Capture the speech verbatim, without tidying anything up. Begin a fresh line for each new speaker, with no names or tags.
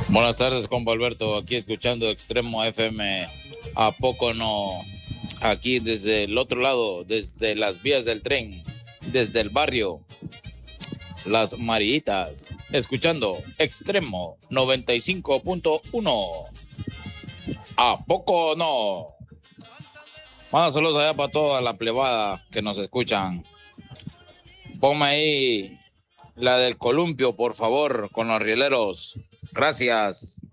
Buenas tardes, compa Alberto, aquí escuchando Extremo F M. ¿A poco no? Aquí desde el otro lado, desde las vías del tren, desde el barrio, Las Mariitas, escuchando Extremo noventa y cinco punto uno. ¿A poco no? Manda saludos allá para toda la plebada que nos escuchan. Ponme ahí la del columpio, por favor, con los rieleros. Gracias.